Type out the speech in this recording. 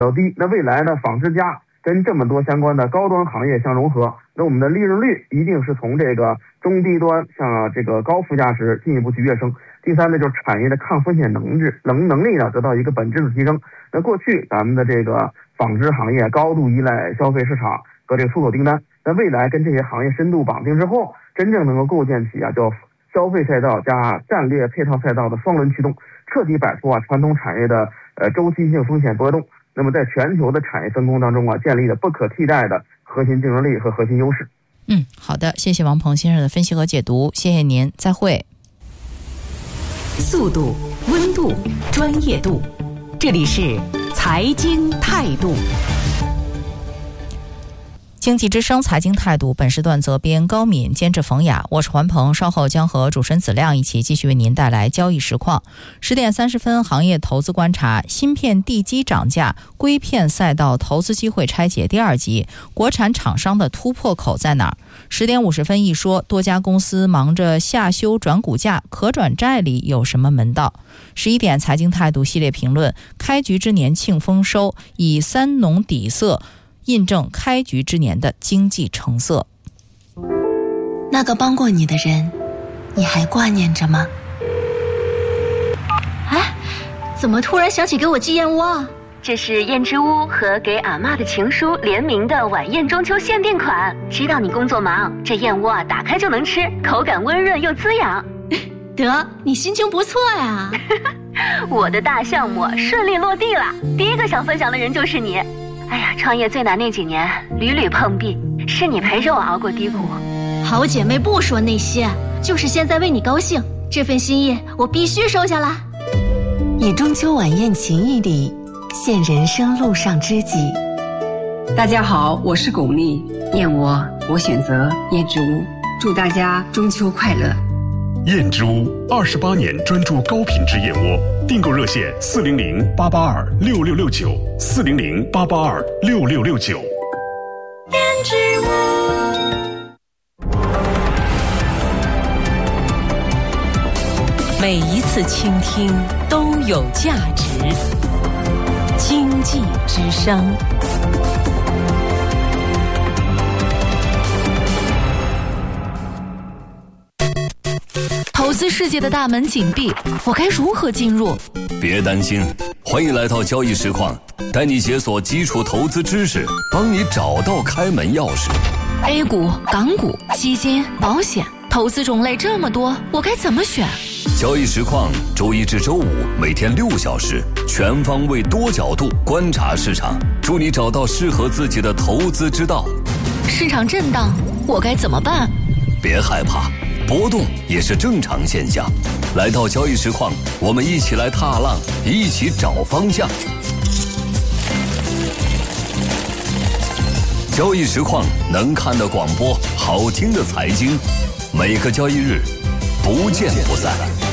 较低。那未来呢，纺织加跟这么多相关的高端行业相融合，那我们的利润率一定是从这个中低端向这个高附加值进一步去跃升。第三呢，就是产业的抗风险能力呢得到一个本质的提升。那过去咱们的这个纺织行业高度依赖消费市场和这个出口订单，那未来跟这些行业深度绑定之后，真正能够构建起叫消费赛道加战略配套赛道的双轮驱动，彻底摆脱传统产业的周期性风险波动。那么在全球的产业分工当中建立了不可替代的核心竞争力和核心优势。 好的，谢谢王鹏先生的分析和解读，谢谢您，再会。 速度、温度、专业度，这里是财经态度。 经济之声财经态度，本时段责编高敏，监制冯雅，我是环鹏，稍后将和主持人子亮一起继续为您带来交易实况。10点30分，行业投资观察，芯片地基涨价，硅片赛道投资机会拆解第2集，国产厂商的突破口在哪儿？10点50分一说，多家公司忙着下修转股价，可转债里有什么门道？11点财经态度系列评论，开局之年庆丰收，以3农底色印证开局之年的经济成色。 那个帮过你的人，你还挂念着吗？ 哎，怎么突然想起给我寄燕窝啊？这是燕之屋和给阿嬷的情书联名的晚宴中秋限定款。知道你工作忙，这燕窝打开就能吃，口感温润又滋养。 得，你心情不错呀。 我的大项目顺利落地了，第一个想分享的人就是你。哎呀，创业最难那几年屡屡碰壁，是你陪着我熬过低谷。 好姐妹不说那些，就是现在为你高兴，这份心意我必须收下来。 以中秋晚宴情谊里现人生路上知己。 大家好，我是巩俐，燕窝我选择燕之屋，祝大家中秋快乐。 燕之屋28年专注高品质燕窝，订购热线400-882-6669，400-882-6669。 燕之屋， 每一次倾听都有价值。经济之声。 投资世界的大门紧闭，我该如何进入？ 别担心，欢迎来到交易实况，带你解锁基础投资知识，帮你找到开门钥匙。 A 股、港股、基金、保险，投资种类这么多，我该怎么选？ 交易实况周一至周五每天6小时，全方位多角度观察市场，助你找到适合自己的投资之道。 市场震荡，我该怎么办？ 别害怕，波动也是正常现象。来到交易实况，我们一起来踏浪，一起找方向。交易实况能看的广播，好听的财经，每个交易日不见不散。